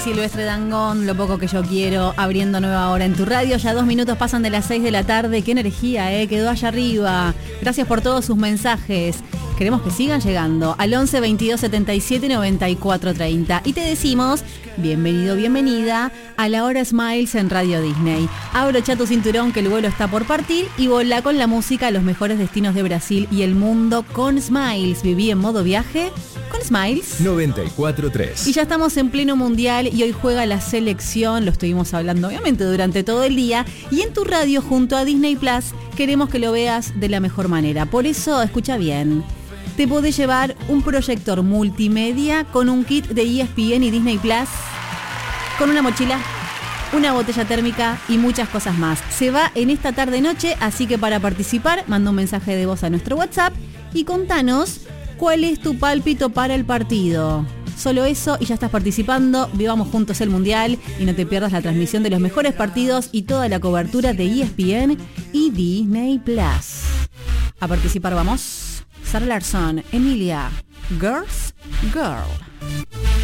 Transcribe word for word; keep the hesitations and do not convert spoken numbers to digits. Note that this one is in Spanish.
Silvestre Dangond, Lo poco que yo quiero, abriendo nueva hora en tu radio. Ya dos minutos pasan de las seis de la tarde. Qué energía, eh, quedó allá arriba. Gracias por todos sus mensajes. Queremos que sigan llegando al once veintidós setenta y siete noventa y cuatro treinta. Y te decimos, bienvenido, bienvenida a la hora Smiles en Radio Disney. Abrocha tu cinturón que el vuelo está por partir y volá con la música a los mejores destinos de Brasil y el mundo con Smiles. Viví en modo viaje con Smiles noventa y cuatro tres. Y ya estamos en pleno mundial y hoy juega la selección. Lo estuvimos hablando obviamente durante todo el día. Y en tu radio junto a Disney Plus queremos que lo veas de la mejor manera. Por eso, escucha bien. Te podés llevar un proyector multimedia con un kit de E S P N y Disney Plus, con una mochila, una botella térmica y muchas cosas más. Se va en esta tarde-noche, así que para participar, manda un mensaje de voz a nuestro WhatsApp y contanos cuál es tu pálpito para el partido. Solo eso y ya estás participando. Vivamos juntos el Mundial y no te pierdas la transmisión de los mejores partidos y toda la cobertura de E S P N y Disney Plus. A participar vamos. Sara Larsson, Emilia, Girls, Girl.